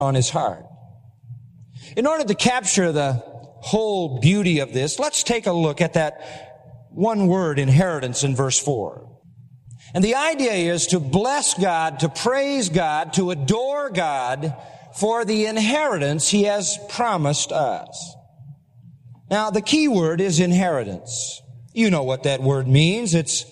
on his heart. In order to capture the whole beauty of this, let's take a look at that one word, inheritance, in verse 4. And the idea is to bless God, to praise God, to adore God for the inheritance He has promised us. Now, the key word is inheritance. You know what that word means. It's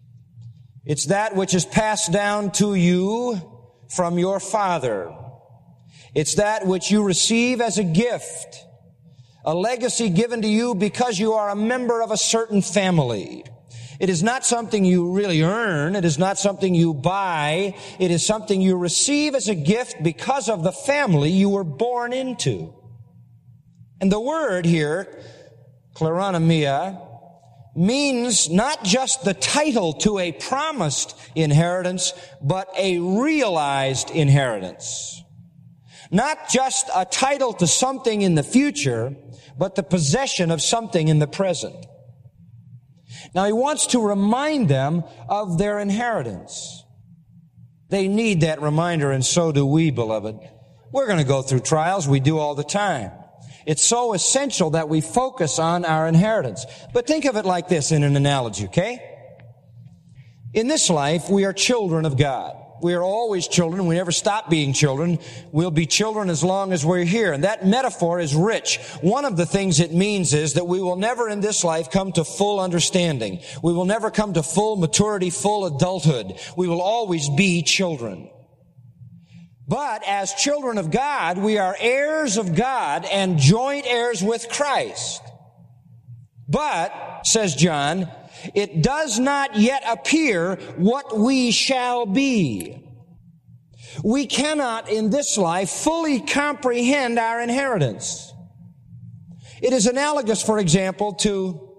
that which is passed down to you from your father. It's that which you receive as a gift, a legacy given to you because you are a member of a certain family. It is not something you really earn. It is not something you buy. It is something you receive as a gift because of the family you were born into. And the word here, kleronomia, means not just the title to a promised inheritance, but a realized inheritance. Not just a title to something in the future, but the possession of something in the present. Now, he wants to remind them of their inheritance. They need that reminder, and so do we, beloved. We're going to go through trials. We do all the time. It's so essential that we focus on our inheritance. But think of it like this in an analogy, okay? In this life, we are children of God. We are always children. We never stop being children. We'll be children as long as we're here. And that metaphor is rich. One of the things it means is that we will never in this life come to full understanding. We will never come to full maturity, full adulthood. We will always be children. But as children of God, we are heirs of God and joint heirs with Christ. But, says John, it does not yet appear what we shall be. We cannot in this life fully comprehend our inheritance. It is analogous, for example, to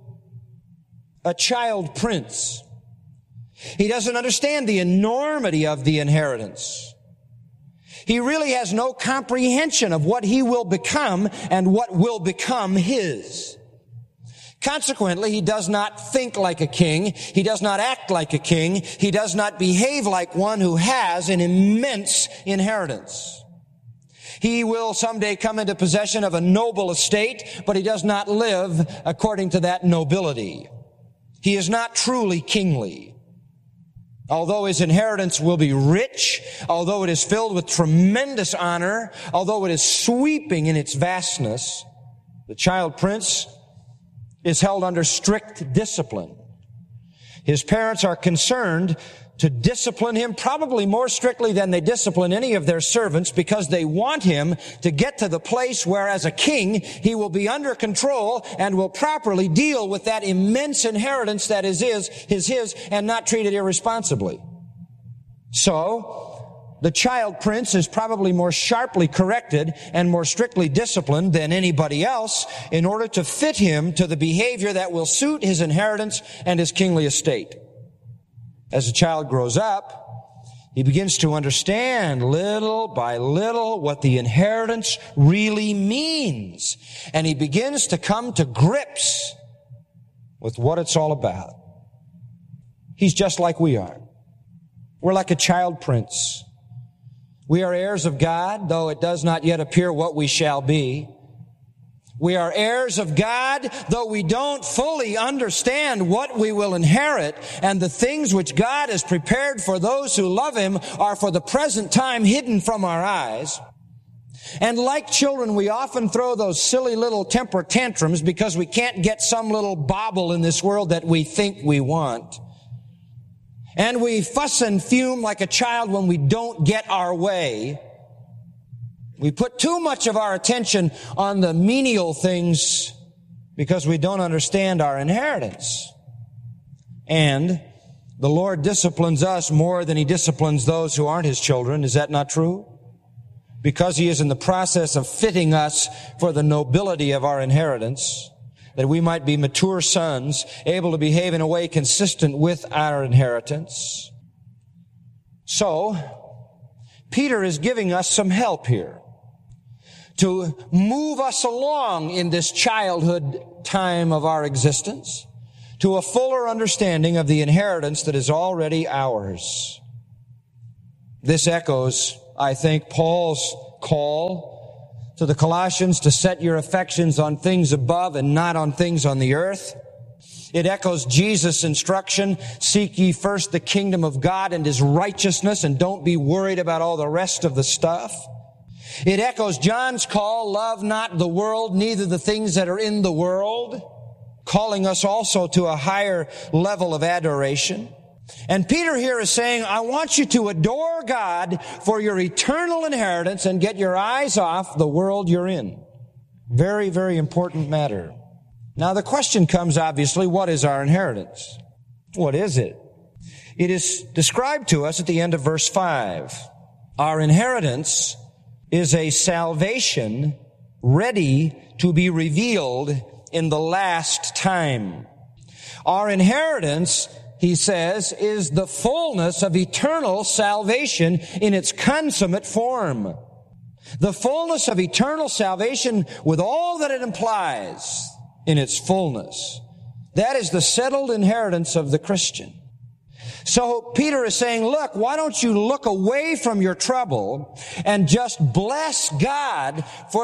a child prince. He doesn't understand the enormity of the inheritance. He really has no comprehension of what he will become and what will become his. Consequently, he does not think like a king. He does not act like a king. He does not behave like one who has an immense inheritance. He will someday come into possession of a noble estate, but he does not live according to that nobility. He is not truly kingly. Although his inheritance will be rich, although it is filled with tremendous honor, although it is sweeping in its vastness, the child prince is held under strict discipline. His parents are concerned to discipline him probably more strictly than they discipline any of their servants because they want him to get to the place where as a king he will be under control and will properly deal with that immense inheritance that is his and not treat it irresponsibly. So, the child prince is probably more sharply corrected and more strictly disciplined than anybody else in order to fit him to the behavior that will suit his inheritance and his kingly estate. As the child grows up, he begins to understand little by little what the inheritance really means. And he begins to come to grips with what it's all about. He's just like we are. We're like a child prince. We are heirs of God, though it does not yet appear what we shall be. We are heirs of God, though we don't fully understand what we will inherit, and the things which God has prepared for those who love Him are for the present time hidden from our eyes. And like children, we often throw those silly little temper tantrums because we can't get some little bauble in this world that we think we want. And we fuss and fume like a child when we don't get our way. We put too much of our attention on the menial things because we don't understand our inheritance. And the Lord disciplines us more than He disciplines those who aren't His children. Is that not true? Because He is in the process of fitting us for the nobility of our inheritance, that we might be mature sons, able to behave in a way consistent with our inheritance. So, Peter is giving us some help here to move us along in this childhood time of our existence to a fuller understanding of the inheritance that is already ours. This echoes, I think, Paul's call to the Colossians to set your affections on things above and not on things on the earth. It echoes Jesus' instruction, seek ye first the kingdom of God and His righteousness, and don't be worried about all the rest of the stuff. It echoes John's call, love not the world, neither the things that are in the world, calling us also to a higher level of adoration. And Peter here is saying, I want you to adore God for your eternal inheritance and get your eyes off the world you're in. Very, very important matter. Now the question comes, obviously, what is our inheritance? What is it? It is described to us at the end of verse 5. Our inheritance is a salvation ready to be revealed in the last time. Our inheritance, he says, is the fullness of eternal salvation in its consummate form. The fullness of eternal salvation with all that it implies in its fullness. That is the settled inheritance of the Christian. So Peter is saying, look, why don't you look away from your trouble and just bless God for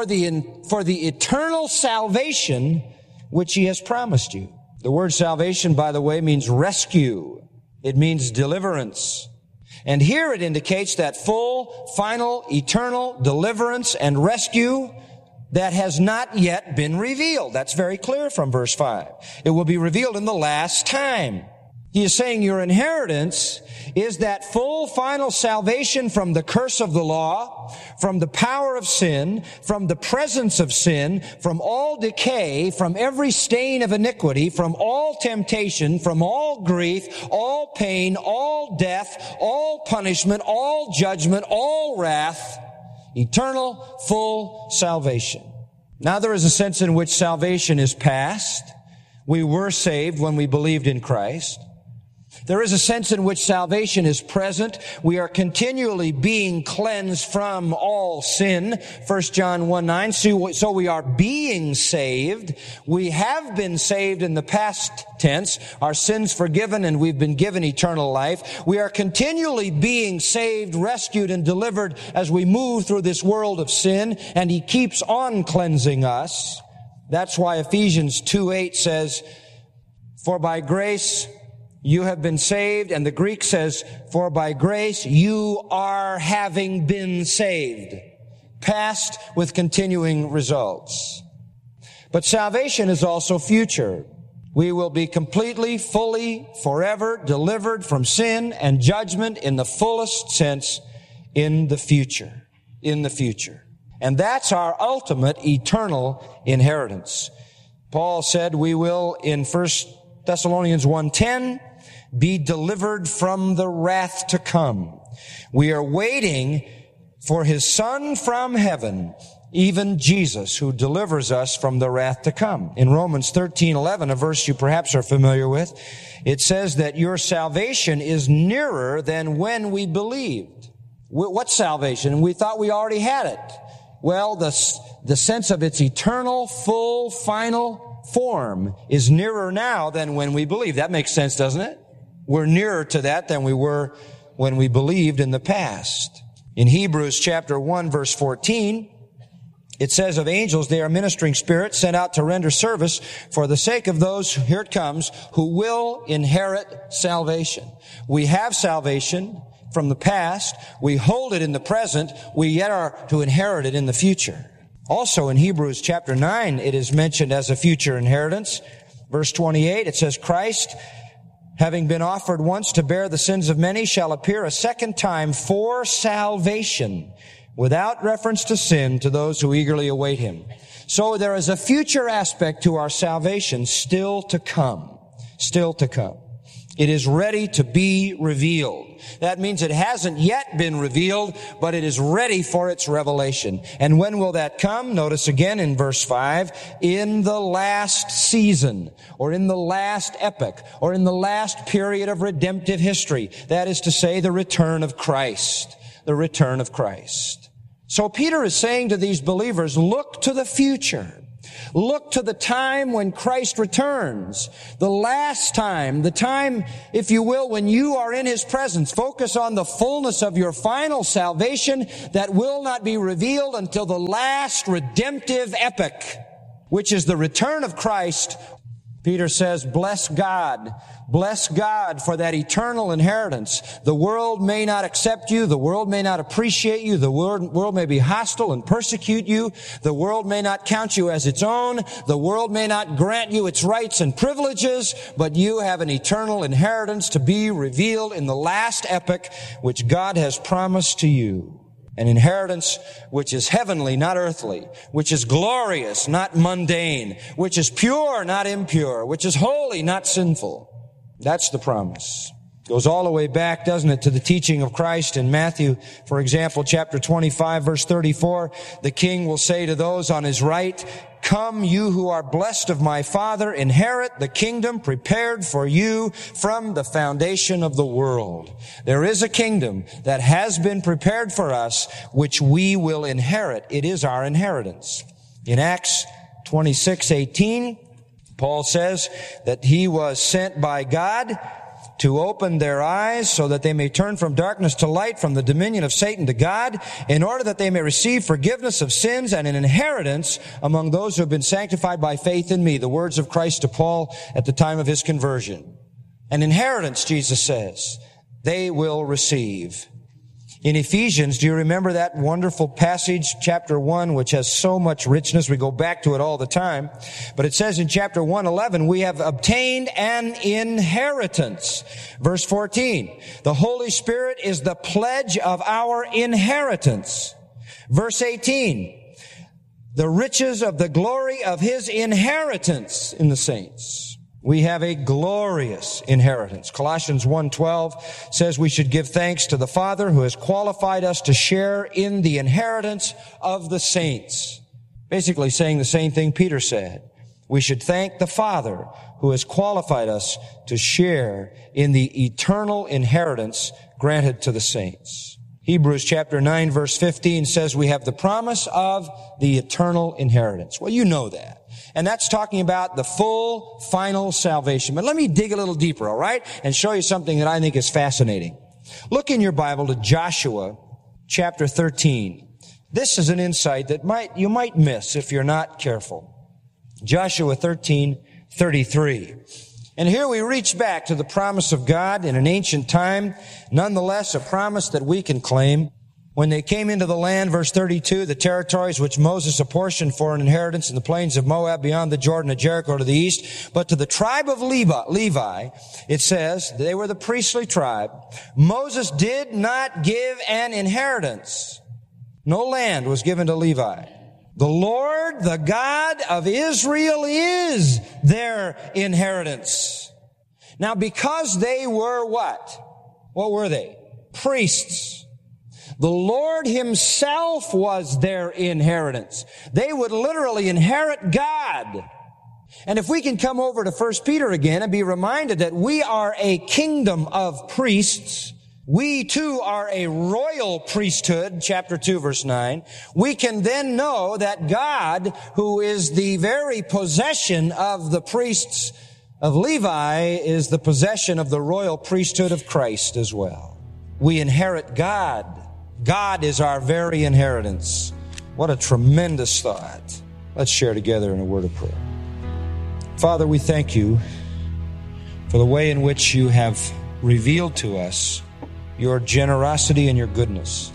the eternal salvation which He has promised you. The word salvation, by the way, means rescue. It means deliverance. And here it indicates that full, final, eternal deliverance and rescue that has not yet been revealed. That's very clear from verse 5. It will be revealed in the last time. He is saying your inheritance is that full, final salvation from the curse of the law, from the power of sin, from the presence of sin, from all decay, from every stain of iniquity, from all temptation, from all grief, all pain, all death, all punishment, all judgment, all wrath, eternal, full salvation. Now there is a sense in which salvation is past. We were saved when we believed in Christ. There is a sense in which salvation is present. We are continually being cleansed from all sin. 1 John 1:9. So we are being saved. We have been saved in the past tense. Our sins forgiven, and we've been given eternal life. We are continually being saved, rescued, and delivered as we move through this world of sin, and He keeps on cleansing us. That's why Ephesians 2:8 says, for by grace you have been saved, and the Greek says, for by grace you are having been saved. Past with continuing results. But salvation is also future. We will be completely, fully, forever delivered from sin and judgment in the fullest sense in the future. In the future. And that's our ultimate eternal inheritance. Paul said we will in 1 Thessalonians 1:10 be delivered from the wrath to come. We are waiting for His Son from heaven, even Jesus, who delivers us from the wrath to come. In Romans 13:11, a verse you perhaps are familiar with, it says that your salvation is nearer than when we believed. What salvation? We thought we already had it. Well, the sense of its eternal, full, final form is nearer now than when we believed. That makes sense, doesn't it? We're nearer to that than we were when we believed in the past. In Hebrews chapter 1, verse 14, it says of angels, they are ministering spirits sent out to render service for the sake of those, here it comes, who will inherit salvation. We have salvation from the past. We hold it in the present. We yet are to inherit it in the future. Also in Hebrews chapter 9, it is mentioned as a future inheritance. Verse 28, it says, Christ, having been offered once to bear the sins of many, shall appear a second time for salvation, without reference to sin, to those who eagerly await Him. So there is a future aspect to our salvation still to come. Still to come. It is ready to be revealed. That means it hasn't yet been revealed, but it is ready for its revelation. And when will that come? Notice again in verse 5, in the last season, or in the last epoch, or in the last period of redemptive history. That is to say, the return of Christ. The return of Christ. So Peter is saying to these believers, look to the future. Look to the time when Christ returns. The last time, the time, if you will, when you are in His presence. Focus on the fullness of your final salvation that will not be revealed until the last redemptive epoch, which is the return of Christ. Peter says, bless God for that eternal inheritance. The world may not accept you. The world may not appreciate you. The world may be hostile and persecute you. The world may not count you as its own. The world may not grant you its rights and privileges, but you have an eternal inheritance to be revealed in the last epoch which God has promised to you. An inheritance which is heavenly, not earthly, which is glorious, not mundane, which is pure, not impure, which is holy, not sinful. That's the promise. Goes all the way back, doesn't it, to the teaching of Christ in Matthew, for example, chapter 25, verse 34. The King will say to those on His right, come, you who are blessed of my Father, inherit the kingdom prepared for you from the foundation of the world. There is a kingdom that has been prepared for us, which we will inherit. It is our inheritance. In Acts 26:18, Paul says that he was sent by God to open their eyes so that they may turn from darkness to light, from the dominion of Satan to God, in order that they may receive forgiveness of sins and an inheritance among those who have been sanctified by faith in me. The words of Christ to Paul at the time of his conversion. An inheritance, Jesus says, they will receive. In Ephesians, do you remember that wonderful passage, chapter 1, which has so much richness? We go back to it all the time. But it says in chapter 1:11, we have obtained an inheritance. Verse 14, the Holy Spirit is the pledge of our inheritance. Verse 18, the riches of the glory of His inheritance in the saints. We have a glorious inheritance. Colossians 1:12 says we should give thanks to the Father who has qualified us to share in the inheritance of the saints. Basically saying the same thing Peter said. We should thank the Father who has qualified us to share in the eternal inheritance granted to the saints. Hebrews chapter 9 verse 15 says we have the promise of the eternal inheritance. Well, you know that. And that's talking about the full, final salvation. But let me dig a little deeper, all right? And show you something that I think is fascinating. Look in your Bible to Joshua chapter 13. This is an insight that you might miss if you're not careful. Joshua 13:33. And here we reach back to the promise of God in an ancient time, nonetheless a promise that we can claim. When they came into the land, verse 32, the territories which Moses apportioned for an inheritance in the plains of Moab beyond the Jordan of Jericho to the east, but to the tribe of Levi, it says, they were the priestly tribe, Moses did not give an inheritance. No land was given to Levi. The Lord, the God of Israel, is their inheritance. Now, because they were what? What were they? Priests. The Lord Himself was their inheritance. They would literally inherit God. And if we can come over to 1 Peter again and be reminded that we are a kingdom of priests, we too are a royal priesthood, chapter 2, verse 9, we can then know that God, who is the very possession of the priests of Levi, is the possession of the royal priesthood of Christ as well. We inherit God. God is our very inheritance. What a tremendous thought. Let's share together in a word of prayer. Father, we thank You for the way in which You have revealed to us Your generosity and Your goodness.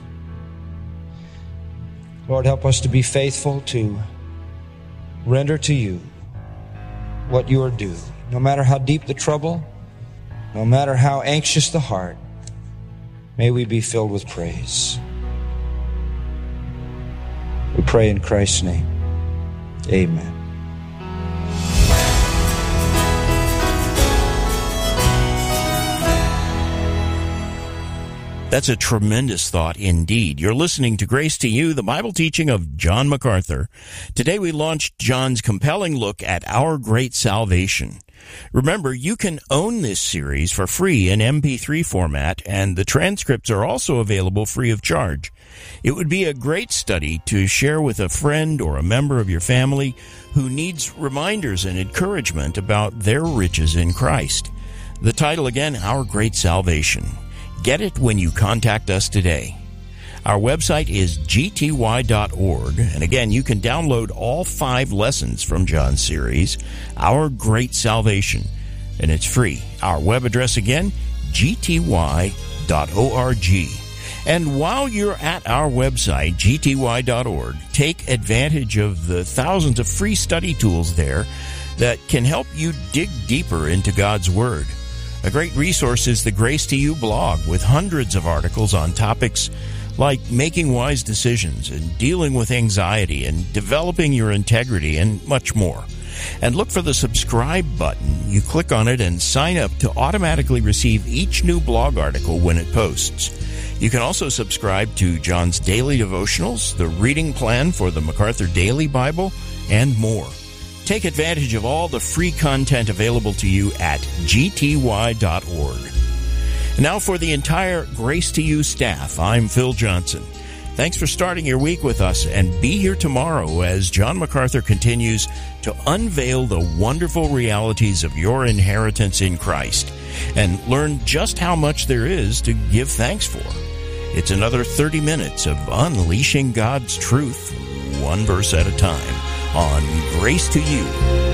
Lord, help us to be faithful to render to You what You are due. No matter how deep the trouble, no matter how anxious the heart, may we be filled with praise. We pray in Christ's name. Amen. That's a tremendous thought indeed. You're listening to Grace to You, the Bible teaching of John MacArthur. Today we launched John's compelling look at our great salvation. Remember, you can own this series for free in MP3 format, and the transcripts are also available free of charge. It would be a great study to share with a friend or a member of your family who needs reminders and encouragement about their riches in Christ. The title again, Our Great Salvation. Get it when you contact us today. Our website is gty.org, and again, you can download all 5 lessons from John's series, Our Great Salvation, and it's free. Our web address again, gty.org. And while you're at our website, gty.org, take advantage of the thousands of free study tools there that can help you dig deeper into God's Word. A great resource is the Grace to You blog with hundreds of articles on topics like making wise decisions and dealing with anxiety and developing your integrity and much more. And look for the subscribe button. You click on it and sign up to automatically receive each new blog article when it posts. You can also subscribe to John's daily devotionals, the reading plan for the MacArthur Daily Bible, and more. Take advantage of all the free content available to you at gty.org. Now for the entire Grace to You staff, I'm Phil Johnson. Thanks for starting your week with us, and be here tomorrow as John MacArthur continues to unveil the wonderful realities of your inheritance in Christ and learn just how much there is to give thanks for. It's another 30 minutes of unleashing God's truth, one verse at a time, on Grace to You.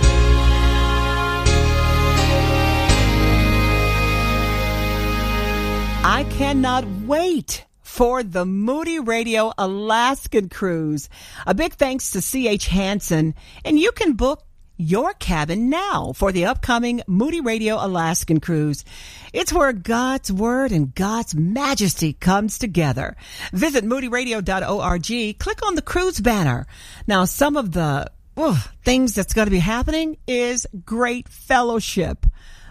I cannot wait for the Moody Radio Alaskan Cruise. A big thanks to C.H. Hansen, and you can book your cabin now for the upcoming Moody Radio Alaskan Cruise. It's where God's Word and God's Majesty comes together. Visit moodyradio.org. Click on the cruise banner. Now, some of the things that's going to be happening is great fellowship,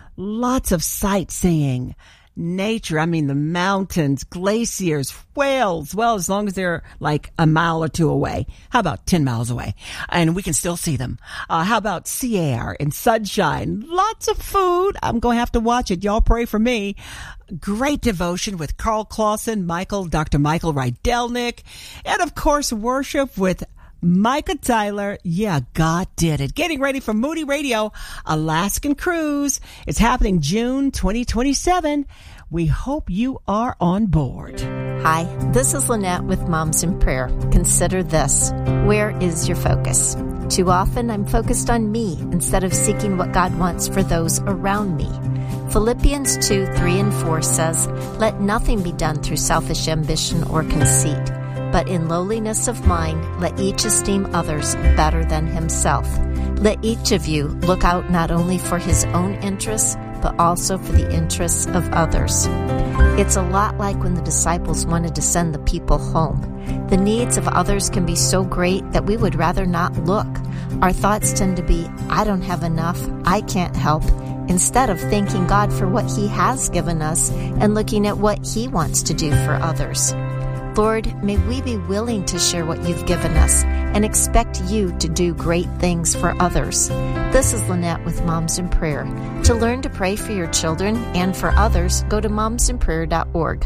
lots of sightseeing, nature. I mean, the mountains, glaciers, whales. Well, as long as they're like a mile or two away. How about 10 miles away? And we can still see them. How about sea air and sunshine? Lots of food. I'm going to have to watch it. Y'all pray for me. Great devotion with Carl Clausen, Dr. Michael Rydelnik, and of course, worship with Micah Tyler. Yeah, God did it. Getting ready for Moody Radio Alaskan Cruise. It's happening June 2027. We hope you are on board. Hi, this is Lynette with Moms in Prayer. Consider this. Where is your focus? Too often I'm focused on me instead of seeking what God wants for those around me. Philippians 2:3-4 says, "Let nothing be done through selfish ambition or conceit, but in lowliness of mind, let each esteem others better than himself. Let each of you look out not only for his own interests, but also for the interests of others." It's a lot like when the disciples wanted to send the people home. The needs of others can be so great that we would rather not look. Our thoughts tend to be, I don't have enough, I can't help, instead of thanking God for what He has given us and looking at what He wants to do for others. Lord, may we be willing to share what You've given us and expect You to do great things for others. This is Lynette with Moms in Prayer. To learn to pray for your children and for others, go to momsinprayer.org.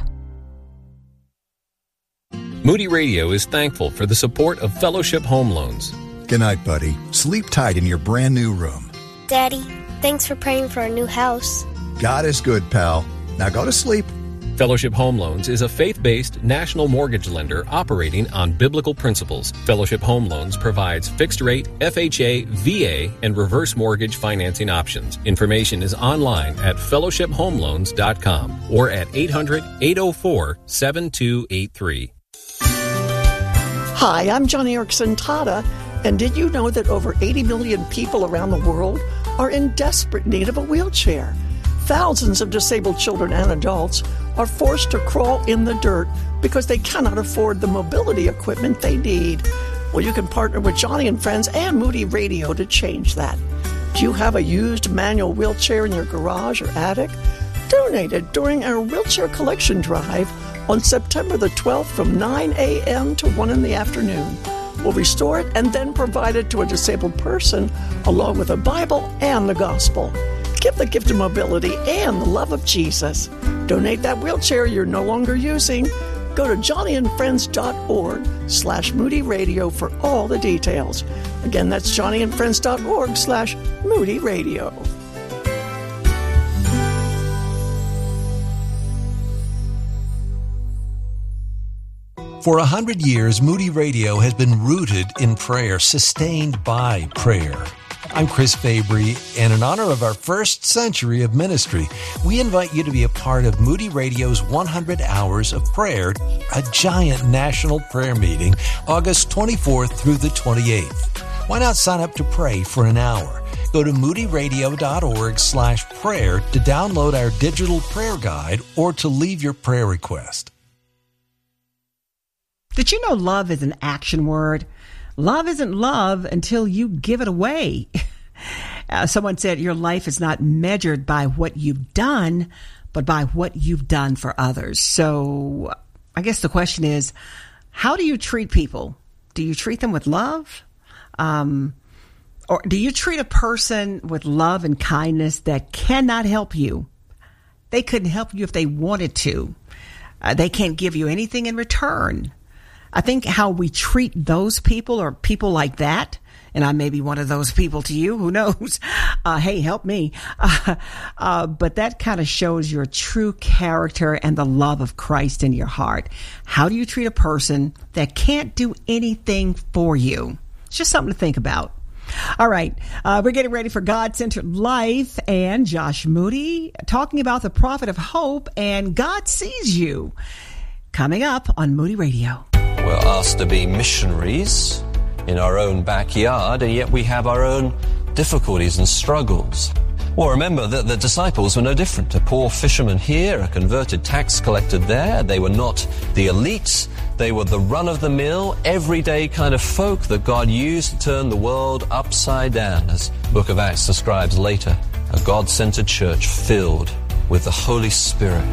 Moody Radio is thankful for the support of Fellowship Home Loans. Good night, buddy. Sleep tight in your brand new room. Daddy, thanks for praying for our new house. God is good, pal. Now go to sleep. Fellowship Home Loans is a faith-based national mortgage lender operating on biblical principles. Fellowship Home Loans provides fixed-rate, FHA, VA, and reverse mortgage financing options. Information is online at fellowshiphomeloans.com or at 800-804-7283. Hi, I'm Johnny Erickson Tada, and did you know that over 80 million people around the world are in desperate need of a wheelchair? Thousands of disabled children and adults are forced to crawl in the dirt because they cannot afford the mobility equipment they need. Well, you can partner with Johnny and Friends and Moody Radio to change that. Do you have a used manual wheelchair in your garage or attic? Donate it during our wheelchair collection drive on September the 12th from 9 a.m. to 1 in the afternoon. We'll restore it and then provide it to a disabled person along with a Bible and the gospel. Give the gift of mobility and the love of Jesus. Donate that wheelchair you're no longer using. Go to johnnyandfriends.org/Moody Radio for all the details. Again, that's johnnyandfriends.org/Moody Radio. For 100 years, Moody Radio has been rooted in prayer, sustained by prayer. I'm Chris Fabry, and in honor of our first century of ministry, we invite you to be a part of Moody Radio's 100 Hours of Prayer, a giant national prayer meeting, August 24th through the 28th. Why not sign up to pray for an hour? Go to moodyradio.org/prayer to download our digital prayer guide or to leave your prayer request. Did you know love is an action word? Love isn't love until you give it away. Someone said your life is not measured by what you've done, but by what you've done for others. So I guess the question is, how do you treat people? Do you treat them with love? Or do you treat a person with love and kindness that cannot help you? They couldn't help you if they wanted to. They can't give you anything in return. I think how we treat those people or people like that, and I may be one of those people to you, who knows? Hey, help me. But that kind of shows your true character and the love of Christ in your heart. How do you treat a person that can't do anything for you? It's just something to think about. All right. We're getting ready for God-Centered Life and Josh Moody talking about the prophet of hope and God sees you. Coming up on Moody Radio. We're asked to be missionaries in our own backyard, and yet we have our own difficulties and struggles. Well, remember that the disciples were no different. A poor fisherman here, a converted tax collector there. They were not the elites. They were the run-of-the-mill, everyday kind of folk that God used to turn the world upside down, as the Book of Acts describes later. A God-centered church filled with the Holy Spirit.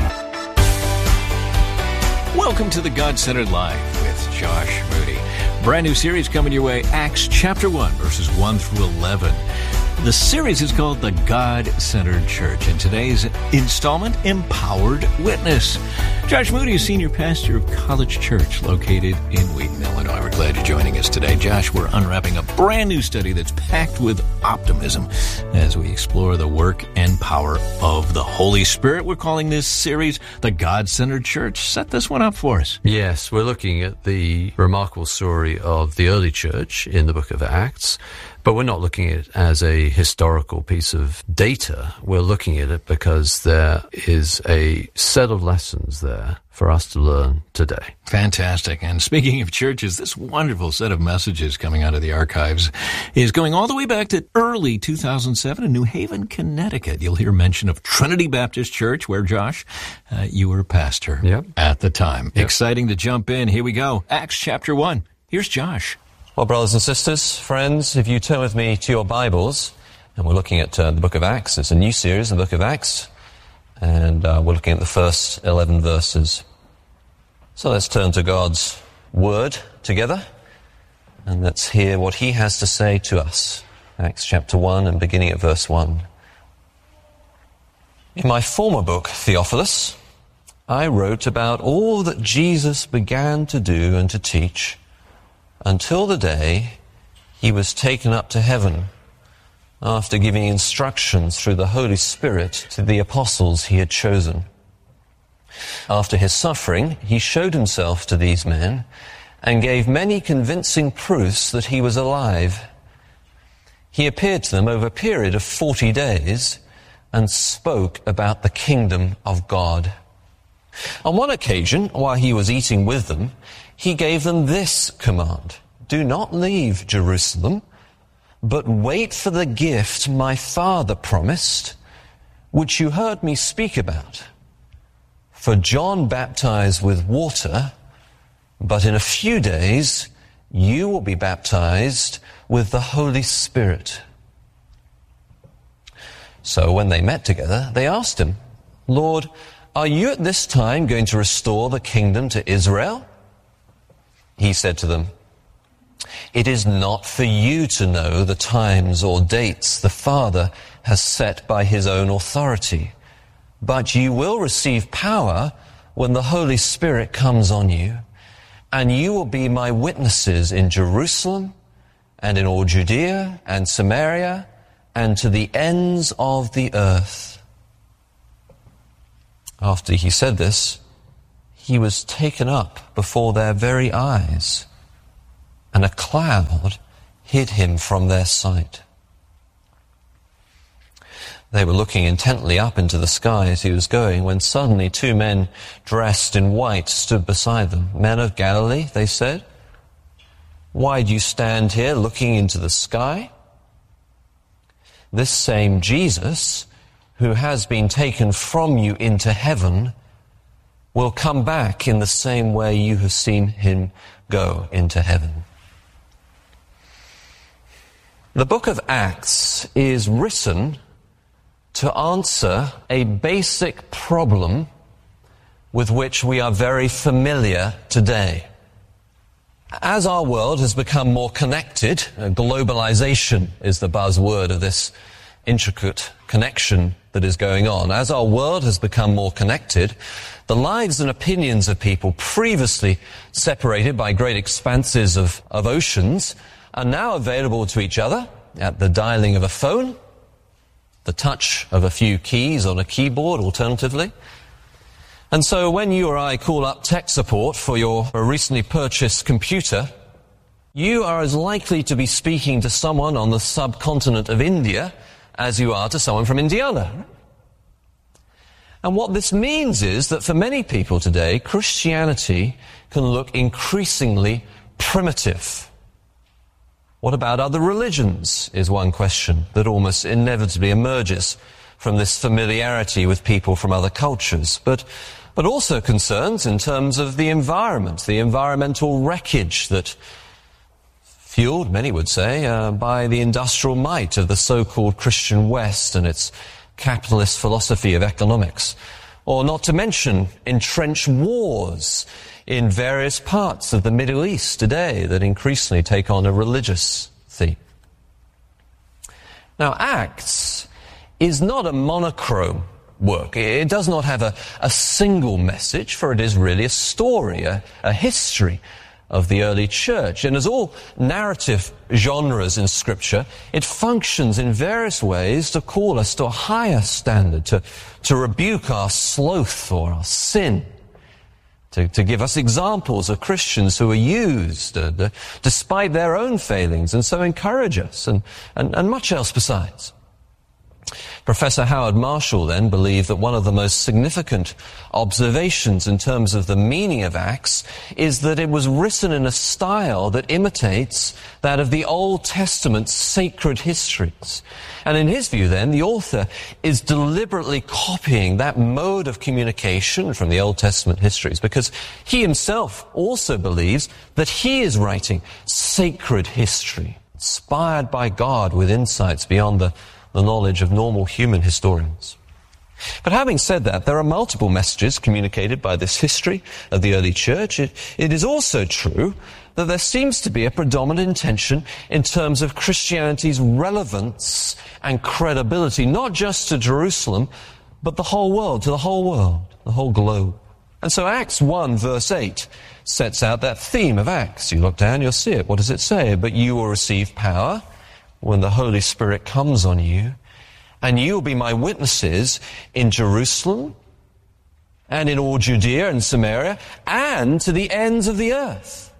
Welcome to the God-Centered Life with Josh Moody. Brand new series coming your way, Acts chapter 1, verses 1 through 11. The series is called The God-Centered Church, and today's installment, Empowered Witness. Josh Moody is senior pastor of College Church located in Wheaton, Illinois. We're glad you're joining us today. Josh, we're unwrapping a brand new study that's packed with optimism as we explore the work and power of the Holy Spirit. We're calling this series The God-Centered Church. Set this one up for us. Yes, we're looking at the remarkable story of the early church in the Book of Acts. But we're not looking at it as a historical piece of data. We're looking at it because there is a set of lessons there for us to learn today. Fantastic. And speaking of churches, this wonderful set of messages coming out of the archives is going all the way back to early 2007 in New Haven, Connecticut. You'll hear mention of Trinity Baptist Church, where, Josh, you were a pastor at the time. Yep. Exciting to jump in. Here we go. Acts chapter 1. Here's Josh. Well, brothers and sisters, friends, if you turn with me to your Bibles, and we're looking at the Book of Acts. It's a new series, the Book of Acts, and we're looking at the first 11 verses. So let's turn to God's Word together, and let's hear what He has to say to us. Acts chapter 1 and beginning at verse 1. In my former book, Theophilus, I wrote about all that Jesus began to do and to teach until the day He was taken up to heaven, after giving instructions through the Holy Spirit to the apostles He had chosen. After His suffering, He showed Himself to these men and gave many convincing proofs that He was alive. He appeared to them over a period of 40 days and spoke about the kingdom of God. On one occasion, while He was eating with them, He gave them this command: do not leave Jerusalem, but wait for the gift my Father promised, which you heard me speak about. For John baptized with water, but in a few days you will be baptized with the Holy Spirit. So when they met together, they asked Him, Lord, "Are you at this time going to restore the kingdom to Israel?" He said to them, "It is not for you to know the times or dates the Father has set by his own authority, but you will receive power when the Holy Spirit comes on you, and you will be my witnesses in Jerusalem and in all Judea and Samaria and to the ends of the earth." After he said this, he was taken up before their very eyes, and a cloud hid him from their sight. They were looking intently up into the sky as he was going, when suddenly 2 men dressed in white stood beside them. "Men of Galilee," they said, "why do you stand here looking into the sky? This same Jesus, who has been taken from you into heaven, will come back in the same way you have seen him go into heaven." The book of Acts is written to answer a basic problem with which we are very familiar today. As our world has become more connected, globalization is the buzzword of this intricate connection that is going on. As our world has become more connected, the lives and opinions of people previously separated by great expanses of oceans are now available to each other at the dialing of a phone, the touch of a few keys on a keyboard alternatively. And so when you or I call up tech support for your recently purchased computer, you are as likely to be speaking to someone on the subcontinent of India as you are to someone from Indiana. And what this means is that for many people today, Christianity can look increasingly primitive. What about other religions, is one question that almost inevitably emerges from this familiarity with people from other cultures, but also concerns in terms of the environment, the environmental wreckage that, fueled, many would say, by the industrial might of the so-called Christian West and its capitalist philosophy of economics, or not to mention entrenched wars in various parts of the Middle East today that increasingly take on a religious theme. Now, Acts is not a monochrome work. It does not have a single message, for it is really a story, a history of the early church. And as all narrative genres in Scripture, it functions in various ways to call us to a higher standard, to rebuke our sloth or our sin, to give us examples of Christians who are used despite their own failings, and so encourage us, and much else besides. Professor Howard Marshall then believed that one of the most significant observations in terms of the meaning of Acts is that it was written in a style that imitates that of the Old Testament sacred histories. And in his view then, the author is deliberately copying that mode of communication from the Old Testament histories, because he himself also believes that he is writing sacred history, inspired by God with insights beyond the knowledge of normal human historians. But having said that, there are multiple messages communicated by this history of the early church. It is also true that there seems to be a predominant intention in terms of Christianity's relevance and credibility, not just to Jerusalem, but the whole world, to the whole world, the whole globe. And so Acts 1 verse 8 sets out that theme of Acts. You look down, you'll see it. What does it say? "But you will receive power when the Holy Spirit comes on you, and you will be my witnesses in Jerusalem and in all Judea and Samaria and to the ends of the earth."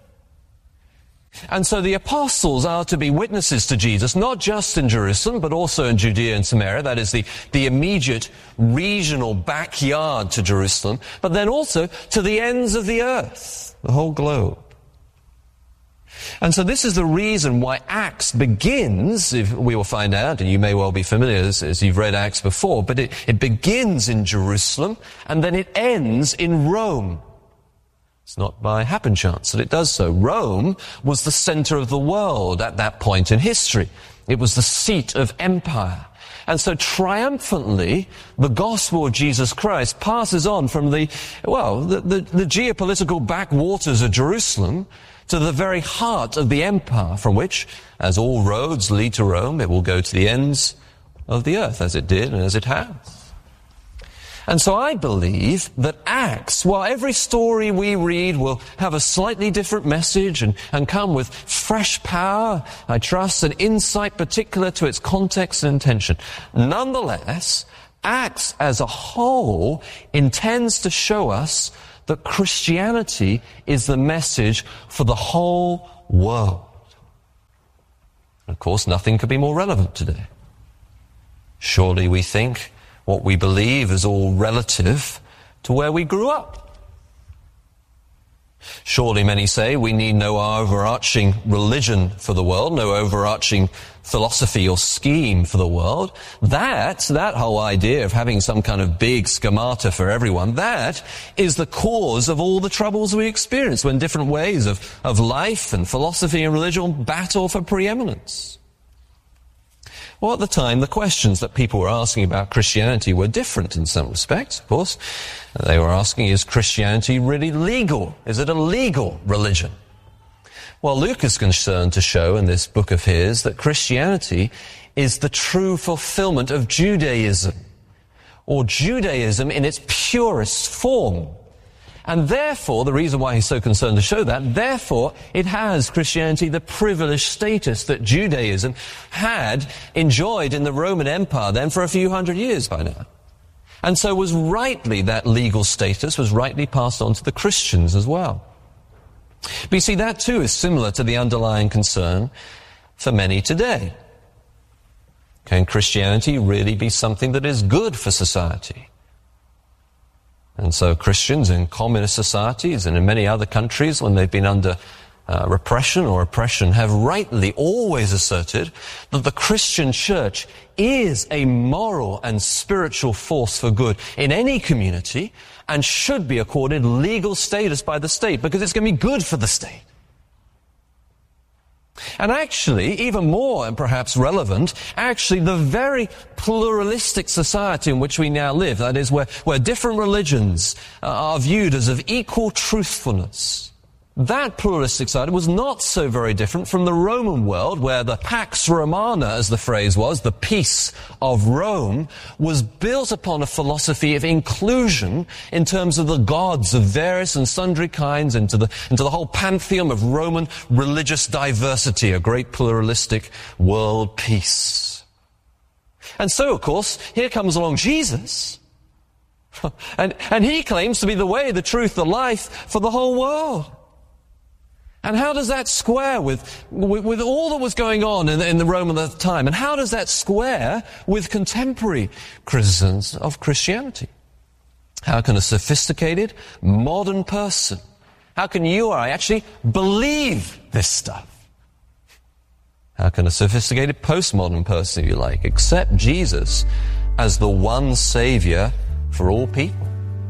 And so the apostles are to be witnesses to Jesus, not just in Jerusalem, but also in Judea and Samaria. That is the immediate regional backyard to Jerusalem, but then also to the ends of the earth, the whole globe. And so this is the reason why Acts begins, if we will find out, and you may well be familiar as you've read Acts before, but it begins in Jerusalem and then it ends in Rome. It's not by happen chance that it does so. Rome was the center of the world at that point in history. It was the seat of empire. And so triumphantly, the gospel of Jesus Christ passes on from the geopolitical backwaters of Jerusalem to the very heart of the empire, from which, as all roads lead to Rome, it will go to the ends of the earth, as it did and as it has. And so I believe that Acts, while every story we read will have a slightly different message and come with fresh power, I trust, and insight particular to its context and intention, nonetheless, Acts as a whole intends to show us that Christianity is the message for the whole world. And of course, nothing could be more relevant today. Surely we think what we believe is all relative to where we grew up. Surely many say we need no overarching religion for the world, no overarching philosophy or scheme for the world. That whole idea of having some kind of big schemata for everyone, that is the cause of all the troubles we experience when different ways of life and philosophy and religion battle for preeminence. Well, at the time, the questions that people were asking about Christianity were different in some respects, of course. They were asking, is Christianity really legal? Is it a legal religion? Well, Luke is concerned to show in this book of his that Christianity is the true fulfillment of Judaism, or Judaism in its purest form. And therefore, the reason why he's so concerned to show that, therefore, it has, Christianity, the privileged status that Judaism had enjoyed in the Roman Empire then for a few hundred years by now. And so that legal status was rightly passed on to the Christians as well. But you see, that too is similar to the underlying concern for many today. Can Christianity really be something that is good for society? And so Christians in communist societies and in many other countries, when they've been under repression or oppression, have rightly always asserted that the Christian church is a moral and spiritual force for good in any community and should be accorded legal status by the state because it's going to be good for the state. And actually, even more and perhaps relevant, the very pluralistic society in which we now live, that is, where different religions are viewed as of equal truthfulness, that pluralistic society was not so very different from the Roman world, where the Pax Romana, as the phrase was, the peace of Rome, was built upon a philosophy of inclusion in terms of the gods of various and sundry kinds into the whole pantheon of Roman religious diversity, a great pluralistic world peace. And so, of course, here comes along Jesus, and he claims to be the way, the truth, the life for the whole world. And how does that square with all that was going on in the Roman at the time? And how does that square with contemporary criticisms of Christianity? How can a sophisticated, modern person, how can you or I actually believe this stuff? How can a sophisticated postmodern person, if you like, accept Jesus as the one Savior for all people?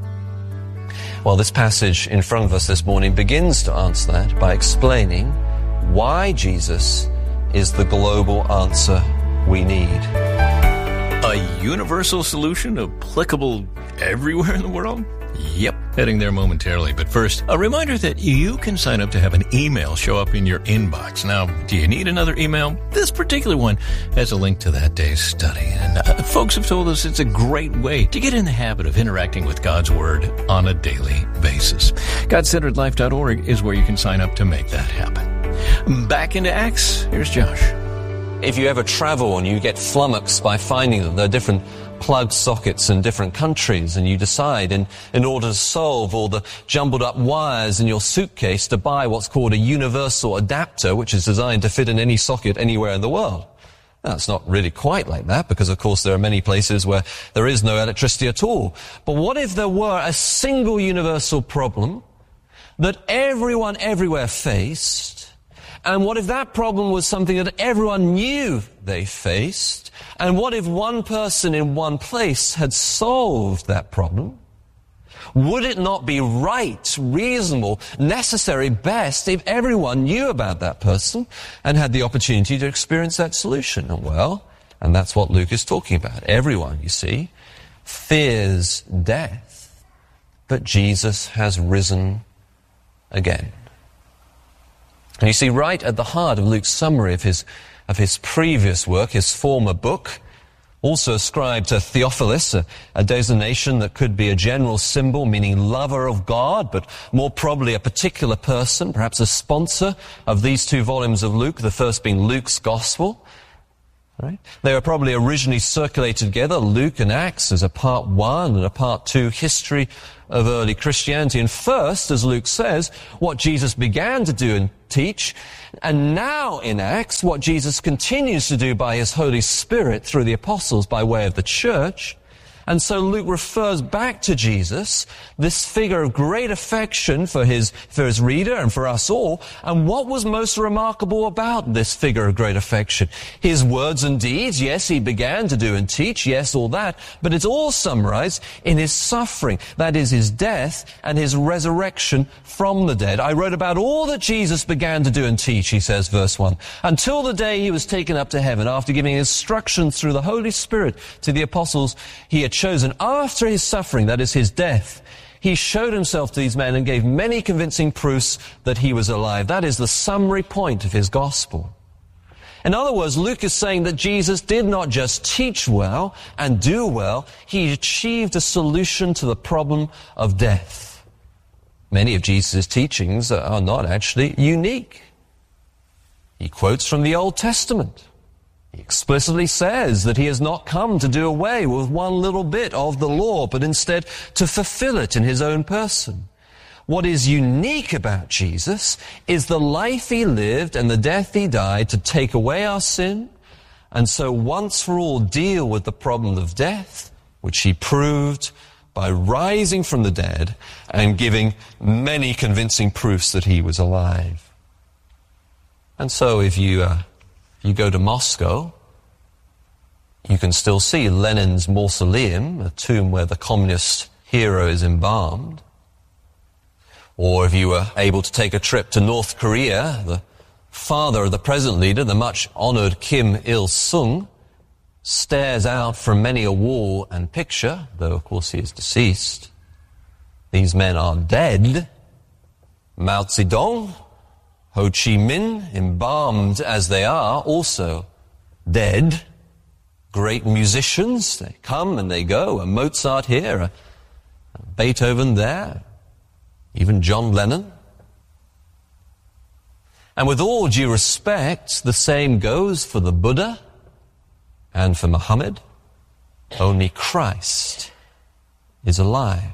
Well, this passage in front of us this morning begins to answer that by explaining why Jesus is the global answer we need. A universal solution applicable everywhere in the world? Yep, heading there momentarily. But first, a reminder that you can sign up to have an email show up in your inbox. Now, do you need another email? This particular one has a link to that day's study. And folks have told us it's a great way to get in the habit of interacting with God's Word on a daily basis. GodCenteredLife.org is where you can sign up to make that happen. Back into Acts, here's Josh. If you ever travel and you get flummoxed by finding that there are different plug sockets in different countries, and you decide in order to solve all the jumbled up wires in your suitcase to buy what's called a universal adapter, which is designed to fit in any socket anywhere in the world. Now, it's not really quite like that, because of course there are many places where there is no electricity at all. But what if there were a single universal problem that everyone everywhere faced? And what if that problem was something that everyone knew they faced? And what if one person in one place had solved that problem? Would it not be right, reasonable, necessary, best if everyone knew about that person and had the opportunity to experience that solution? And well, And that's what Luke is talking about. Everyone, you see, fears death, but Jesus has risen again. And you see, right at the heart of Luke's summary of his previous work, his former book, also ascribed to Theophilus, a designation that could be a general symbol meaning lover of God, but more probably a particular person, perhaps a sponsor of these two volumes of Luke, the first being Luke's Gospel. Right? They were probably originally circulated together, Luke and Acts, as a part 1 and a part 2 history of early Christianity. And first, as Luke says, what Jesus began to do and teach, and now in Acts, what Jesus continues to do by his Holy Spirit through the apostles by way of the church. And so Luke refers back to Jesus, this figure of great affection for his reader and for us all. And what was most remarkable about this figure of great affection? His words and deeds, yes, he began to do and teach, yes, all that, but it's all summarized in his suffering, that is his death and his resurrection from the dead. I wrote about all that Jesus began to do and teach, he says, verse 1, until the day he was taken up to heaven, after giving instructions through the Holy Spirit to the apostles he had chosen. After his suffering, that is his death, he showed himself to these men and gave many convincing proofs that he was alive. That is the summary point of his gospel. In other words, Luke is saying that Jesus did not just teach well and do well, he achieved a solution to the problem of death. Many of Jesus' teachings are not actually unique. He quotes from the Old Testament. He explicitly says that he has not come to do away with one little bit of the law, but instead to fulfill it in his own person. What is unique about Jesus is the life he lived and the death he died to take away our sin, and so once for all deal with the problem of death, which he proved by rising from the dead and giving many convincing proofs that he was alive. And so if you go to Moscow, you can still see Lenin's mausoleum, a tomb where the communist hero is embalmed. Or if you were able to take a trip to North Korea, the father of the present leader, the much-honored Kim Il-sung, stares out from many a wall and picture, though of course he is deceased. These men are dead. Mao Zedong, Ho Chi Minh, embalmed as they are, also dead. Great musicians, they come and they go. A Mozart here, a Beethoven there, even John Lennon. And with all due respect, the same goes for the Buddha and for Muhammad. Only Christ is alive.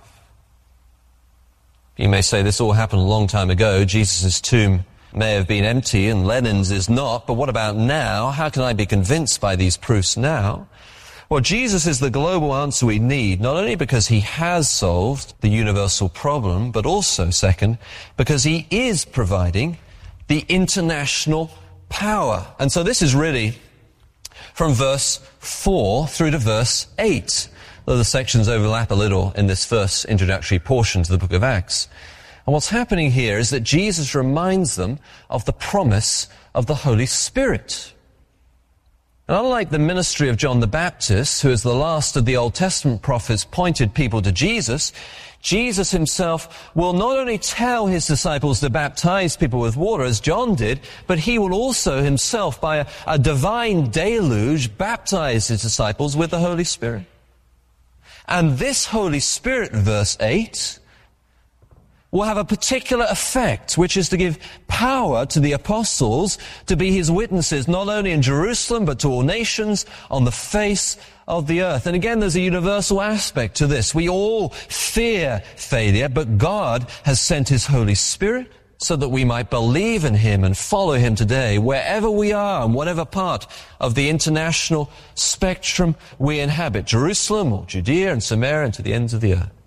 You may say this all happened a long time ago. Jesus' tomb may have been empty and Lenin's is not, but what about now? How can I be convinced by these proofs now? Well, Jesus is the global answer we need, not only because he has solved the universal problem, but also, second, because he is providing the international power. And so this is really from verse 4 through to verse 8, though the sections overlap a little in this first introductory portion to the book of Acts. And what's happening here is that Jesus reminds them of the promise of the Holy Spirit. And unlike the ministry of John the Baptist, who is the last of the Old Testament prophets pointed people to Jesus, Jesus himself will not only tell his disciples to baptize people with water, as John did, but he will also himself, by a divine deluge, baptize his disciples with the Holy Spirit. And this Holy Spirit, verse 8, will have a particular effect, which is to give power to the apostles to be his witnesses, not only in Jerusalem, but to all nations on the face of the earth. And again, there's a universal aspect to this. We all fear failure, but God has sent his Holy Spirit so that we might believe in him and follow him today, wherever we are, and whatever part of the international spectrum we inhabit, Jerusalem or Judea and Samaria and to the ends of the earth.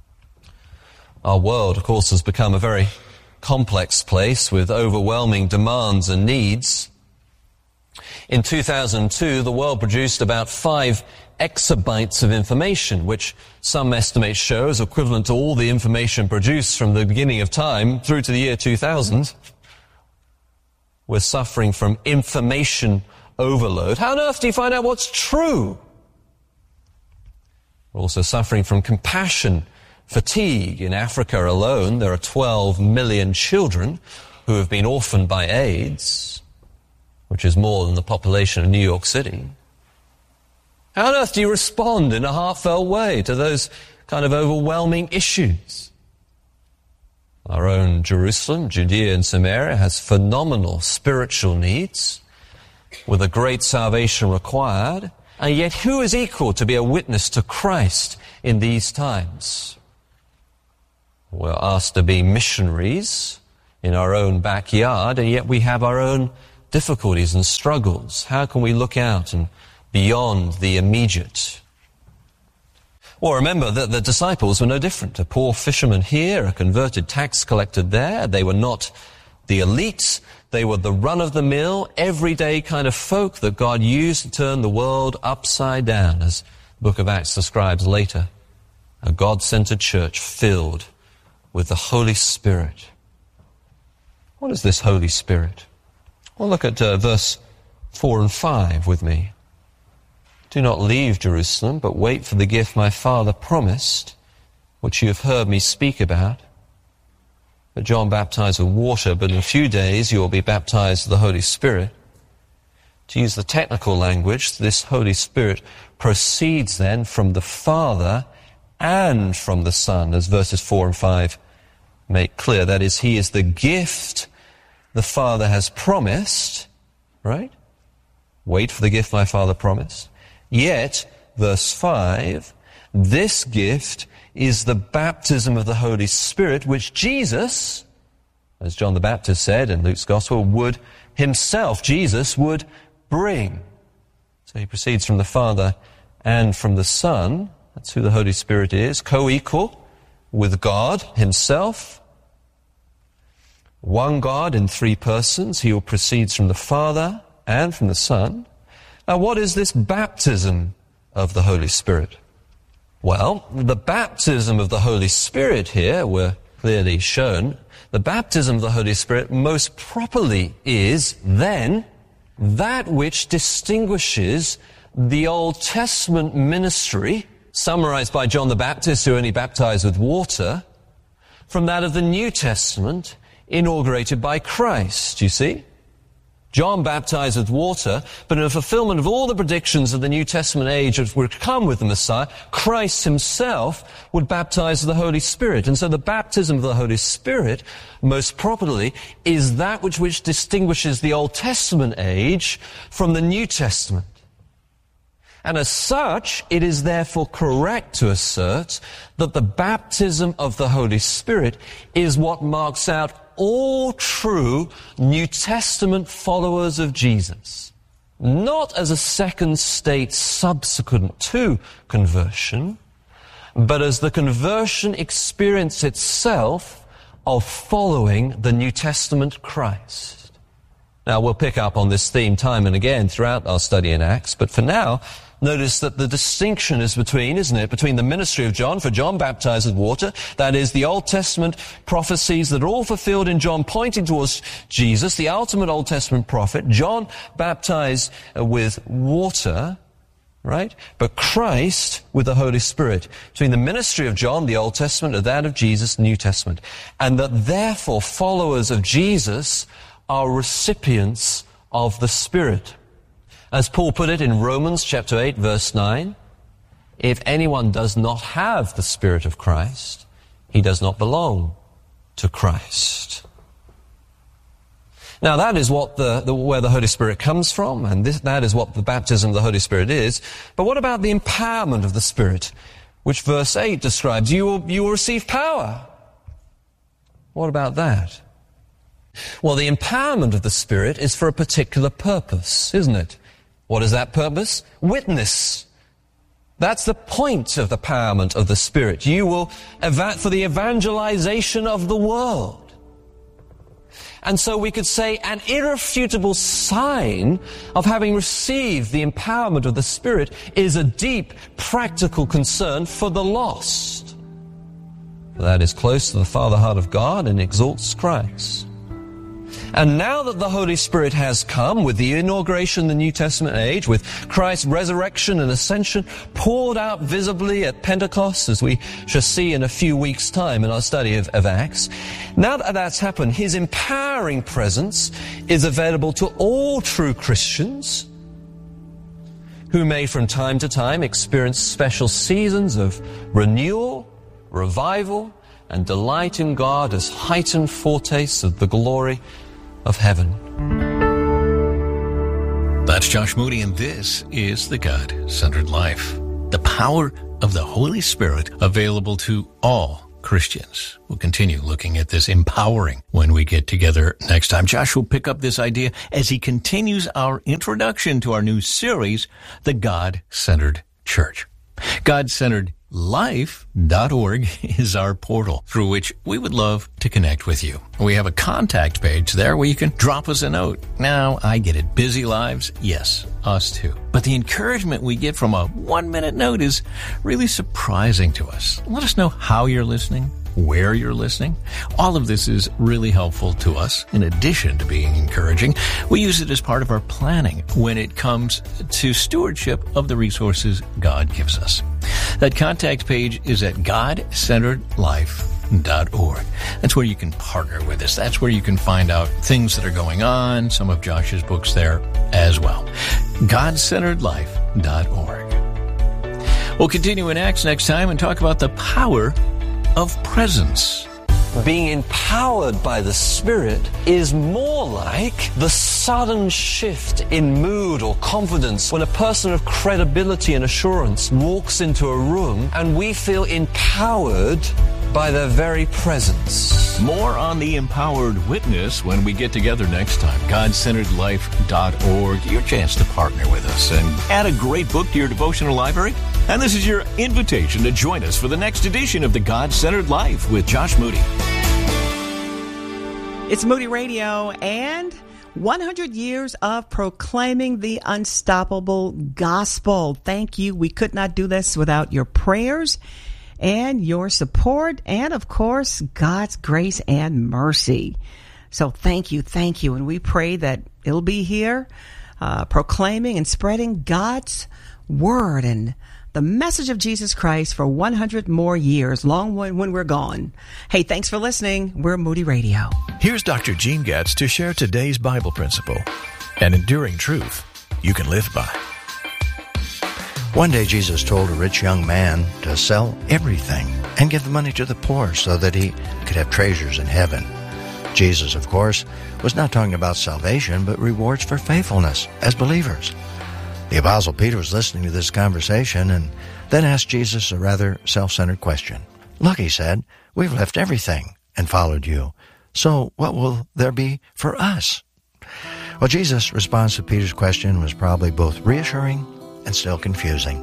Our world, of course, has become a very complex place with overwhelming demands and needs. In 2002, the world produced about 5 exabytes of information, which some estimates show is equivalent to all the information produced from the beginning of time through to the year 2000. We're suffering from information overload. How on earth do you find out what's true? We're also suffering from compassion fatigue. In Africa alone, there are 12 million children who have been orphaned by AIDS, which is more than the population of New York City. How on earth do you respond in a heartfelt way to those kind of overwhelming issues? Our own Jerusalem, Judea and Samaria, has phenomenal spiritual needs with a great salvation required, and yet who is equal to be a witness to Christ in these times? We're asked to be missionaries in our own backyard, and yet we have our own difficulties and struggles. How can we look out and beyond the immediate? Well, remember that the disciples were no different. A poor fisherman here, a converted tax collector there. They were not the elite. They were the run-of-the-mill, everyday kind of folk that God used to turn the world upside down, as the book of Acts describes later. A God-centered church filled with the Holy Spirit. What is this Holy Spirit? Well, look at verse 4 and 5 with me. Do not leave Jerusalem, but wait for the gift my Father promised, which you have heard me speak about. But John baptized with water, but in a few days you will be baptized with the Holy Spirit. To use the technical language, this Holy Spirit proceeds then from the Father and from the Son, as verses 4 and 5 make clear. That is, he is the gift the Father has promised, right? Wait for the gift my Father promised. Yet, verse 5, this gift is the baptism of the Holy Spirit, which Jesus, as John the Baptist said in Luke's Gospel, would himself, Jesus, would bring. So he proceeds from the Father and from the Son. That's who the Holy Spirit is, co-equal with God himself. One God in three persons. He proceeds from the Father and from the Son. Now, what is this baptism of the Holy Spirit? Well, the baptism of the Holy Spirit here, we're clearly shown, the baptism of the Holy Spirit most properly is then that which distinguishes the Old Testament ministry, summarized by John the Baptist, who only baptized with water, from that of the New Testament, inaugurated by Christ, you see? John baptized with water, but in a fulfillment of all the predictions of the New Testament age that would come with the Messiah, Christ himself would baptize with the Holy Spirit. And so the baptism of the Holy Spirit, most properly, is that which distinguishes the Old Testament age from the New Testament. And as such, it is therefore correct to assert that the baptism of the Holy Spirit is what marks out all true New Testament followers of Jesus. Not as a second state subsequent to conversion, but as the conversion experience itself of following the New Testament Christ. Now, we'll pick up on this theme time and again throughout our study in Acts, but for now, notice that the distinction is between the ministry of John, for John baptized with water, that is, the Old Testament prophecies that are all fulfilled in John pointing towards Jesus, the ultimate Old Testament prophet. John baptized with water, right? But Christ with the Holy Spirit. Between the ministry of John, the Old Testament, and that of Jesus, the New Testament. And that therefore followers of Jesus are recipients of the Spirit. As Paul put it in Romans chapter 8, verse 9, if anyone does not have the Spirit of Christ, he does not belong to Christ. Now that is what where the Holy Spirit comes from, and that is what the baptism of the Holy Spirit is. But what about the empowerment of the Spirit, which verse 8 describes? You will receive power. What about that? Well, the empowerment of the Spirit is for a particular purpose, isn't it? What is that purpose? Witness. That's the point of the empowerment of the Spirit. You will, for the evangelization of the world. And so we could say an irrefutable sign of having received the empowerment of the Spirit is a deep practical concern for the lost. For that is close to the Father heart of God and exalts Christ. And now that the Holy Spirit has come, with the inauguration of the New Testament age, with Christ's resurrection and ascension poured out visibly at Pentecost, as we shall see in a few weeks' time in our study of Acts, now that that's happened, his empowering presence is available to all true Christians who may from time to time experience special seasons of renewal, revival, and delight in God as heightened foretastes of the glory of heaven. That's Josh Moody, and this is The God-Centered Life. The power of the Holy Spirit available to all Christians. We'll continue looking at this empowering when we get together next time. Josh will pick up this idea as he continues our introduction to our new series, The God-Centered Church. GodCenteredLife.org is our portal through which we would love to connect with you. We have a contact page there where you can drop us a note. Now, I get it. Busy lives? Yes, us too. But the encouragement we get from a 1-minute note is really surprising to us. Let us know how you're listening, where you're listening. All of this is really helpful to us. In addition to being encouraging, we use it as part of our planning when it comes to stewardship of the resources God gives us. That contact page is at GodCenteredLife.org. That's where you can partner with us. That's where you can find out things that are going on, some of Josh's books there as well. GodCenteredLife.org. We'll continue in Acts next time and talk about the power of presence. Being empowered by the Spirit is more like the sudden shift in mood or confidence when a person of credibility and assurance walks into a room and we feel empowered by their very presence. More on the empowered witness when we get together next time. GodCenteredLife.org, your chance to partner with us and add a great book to your devotional library. And this is your invitation to join us for the next edition of The God-Centered Life with Josh Moody. It's Moody Radio and 100 years of proclaiming the unstoppable gospel. Thank you. We could not do this without your prayers and your support and, of course, God's grace and mercy. So thank you. And we pray that it'll be here proclaiming and spreading God's word and the message of Jesus Christ for 100 more years, long when we're gone. Hey, thanks for listening. We're Moody Radio. Here's Dr. Gene Getz to share today's Bible principle, an enduring truth you can live by. One day Jesus told a rich young man to sell everything and give the money to the poor so that he could have treasures in heaven. Jesus, of course, was not talking about salvation, but rewards for faithfulness as believers. The Apostle Peter was listening to this conversation and then asked Jesus a rather self-centered question. Look, he said, we've left everything and followed you. So what will there be for us? Well, Jesus' response to Peter's question was probably both reassuring and still confusing.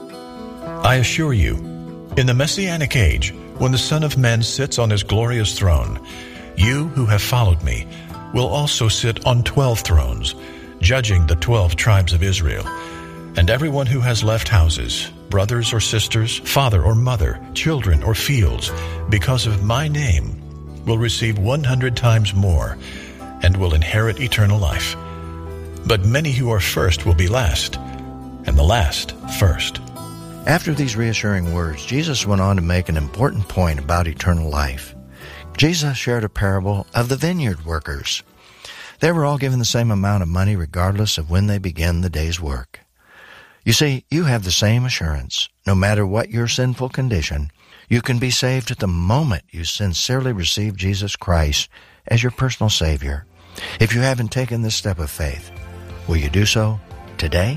I assure you, in the Messianic age, when the Son of Man sits on his glorious throne, you who have followed me will also sit on 12 thrones, judging the 12 tribes of Israel. And everyone who has left houses, brothers or sisters, father or mother, children or fields, because of my name, will receive 100 times more and will inherit eternal life. But many who are first will be last, and the last first. After these reassuring words, Jesus went on to make an important point about eternal life. Jesus shared a parable of the vineyard workers. They were all given the same amount of money regardless of when they began the day's work. You see, you have the same assurance. No matter what your sinful condition, you can be saved at the moment you sincerely receive Jesus Christ as your personal Savior. If you haven't taken this step of faith, will you do so today?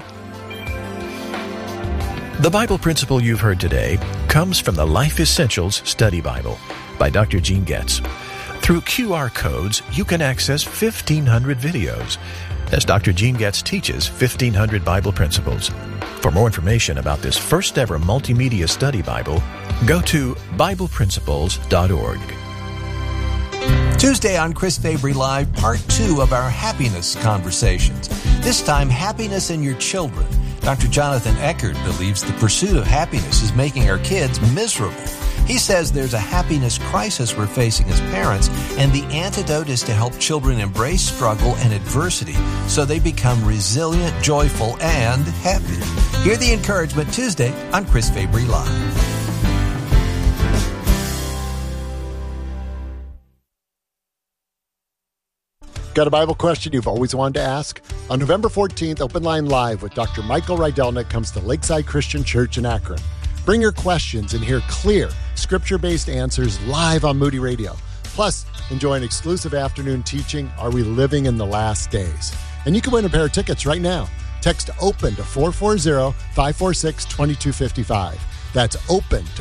The Bible principle you've heard today comes from the Life Essentials Study Bible by Dr. Gene Getz. Through QR codes, you can access 1,500 videos as Dr. Gene Getz teaches 1,500 Bible principles. For more information about this first ever multimedia study Bible, go to BiblePrinciples.org. Tuesday on Chris Fabry Live, part 2 of our happiness conversations. This time, happiness in your children. Dr. Jonathan Eckert believes the pursuit of happiness is making our kids miserable. He says there's a happiness crisis we're facing as parents, and the antidote is to help children embrace struggle and adversity so they become resilient, joyful, and happy. Hear the encouragement Tuesday on Chris Fabry Live. Got a Bible question you've always wanted to ask? On November 14th, Open Line Live with Dr. Michael Rydelnik comes to Lakeside Christian Church in Akron. Bring your questions and hear clear, scripture-based answers live on Moody Radio. Plus, enjoy an exclusive afternoon teaching, Are We Living in the Last Days? And you can win a pair of tickets right now. Text OPEN to 440-546-2255. That's OPEN to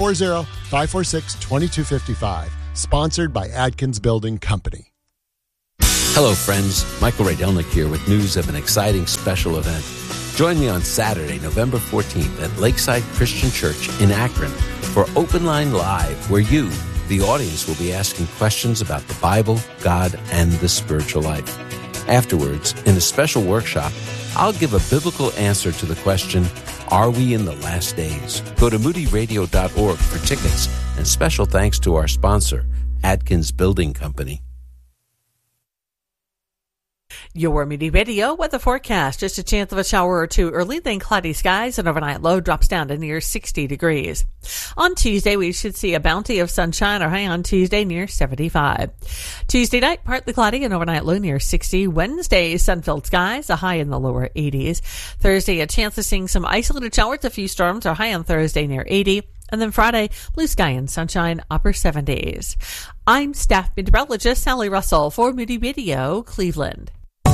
440-546-2255. Sponsored by Adkins Building Company. Hello, friends. Michael Rydelnik here with news of an exciting special event. Join me on Saturday, November 14th at Lakeside Christian Church in Akron for Open Line Live, where you, the audience, will be asking questions about the Bible, God, and the spiritual life. Afterwards, in a special workshop, I'll give a biblical answer to the question, Are we in the last days? Go to moodyradio.org for tickets, and special thanks to our sponsor, Adkins Building Company. Your Moody Radio weather forecast. Just a chance of a shower or two early, then cloudy skies, and overnight low drops down to near 60 degrees. On Tuesday, we should see a bounty of sunshine, or high on Tuesday near 75. Tuesday night, partly cloudy and overnight low near 60. Wednesday, sun-filled skies, a high in the lower 80s. Thursday, a chance of seeing some isolated showers, a few storms, or high on Thursday near 80. And then Friday, blue sky and sunshine, upper 70s. I'm staff meteorologist Sally Russell for Moody Radio, Cleveland.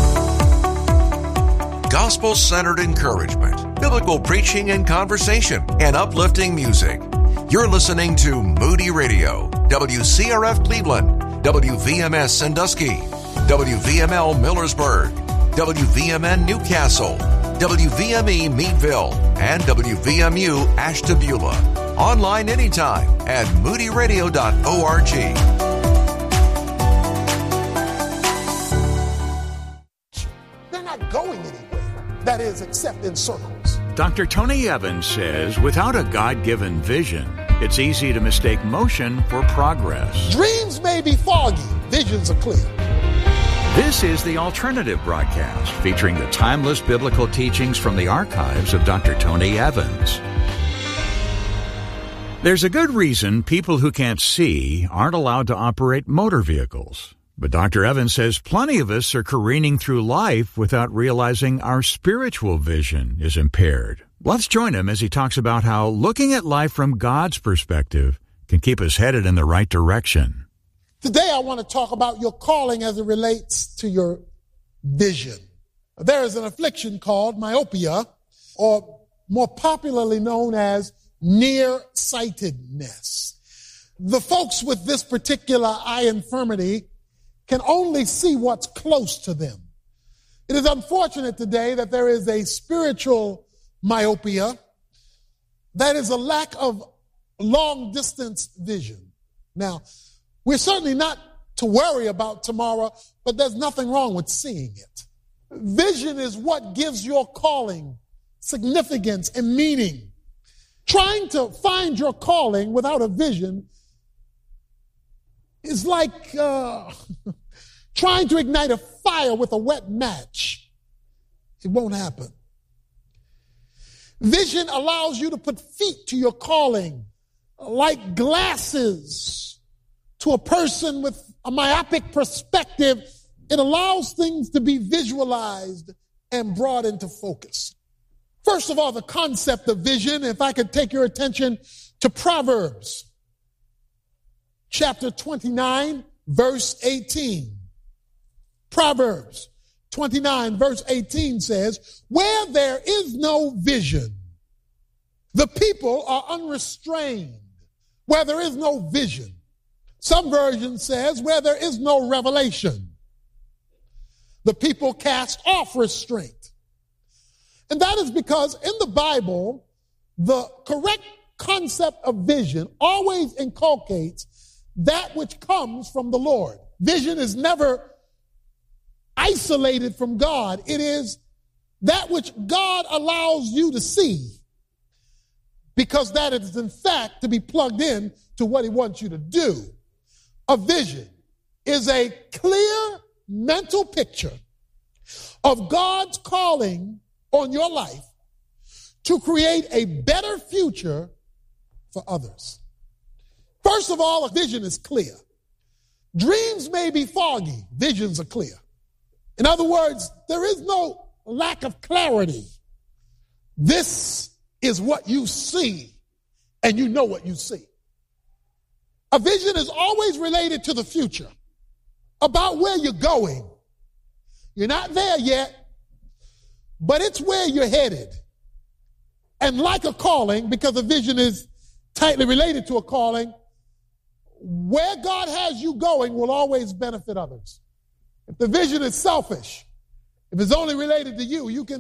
Gospel-centered encouragement, biblical preaching and conversation, and uplifting music. You're listening to Moody Radio, WCRF Cleveland, WVMS Sandusky, WVML Millersburg, WVMN Newcastle, WVME Meadville, and WVMU Ashtabula. Online anytime at moodyradio.org. They're not going anywhere. That is, except in circles. Dr. Tony Evans says, without a God-given vision, it's easy to mistake motion for progress. Dreams may be foggy, visions are clear. This is the Alternative Broadcast, featuring the timeless biblical teachings from the archives of Dr. Tony Evans. There's a good reason people who can't see aren't allowed to operate motor vehicles. But Dr. Evans says plenty of us are careening through life without realizing our spiritual vision is impaired. Let's join him as he talks about how looking at life from God's perspective can keep us headed in the right direction. Today I want to talk about your calling as it relates to your vision. There is an affliction called myopia, or more popularly known as nearsightedness. The folks with this particular eye infirmity can only see what's close to them. It is unfortunate today that there is a spiritual myopia, that is a lack of long-distance vision. Now, we're certainly not to worry about tomorrow, but there's nothing wrong with seeing it. Vision is what gives your calling significance and meaning. Trying to find your calling without a vision is like trying to ignite a fire with a wet match. It won't happen. Vision allows you to put feet to your calling, like glasses to a person with a myopic perspective. It allows things to be visualized and brought into focus. First of all, the concept of vision, if I could take your attention to Proverbs chapter 29, verse 18. Proverbs 29, verse 18 says, where there is no vision, the people are unrestrained. Where there is no vision. Some version says, where there is no revelation, the people cast off restraint. And that is because in the Bible, the correct concept of vision always inculcates that which comes from the Lord. Vision is never isolated from God. It is that which God allows you to see, because that is in fact to be plugged in to what he wants you to do. A vision is a clear mental picture of God's calling on your life to create a better future for others. First of all, a vision is clear. Dreams may be foggy, visions are clear. In other words, there is no lack of clarity. This is what you see, and you know what you see. A vision is always related to the future, about where you're going. You're not there yet, but it's where you're headed. And like a calling, because a vision is tightly related to a calling, where God has you going will always benefit others. If the vision is selfish, if it's only related to you, you can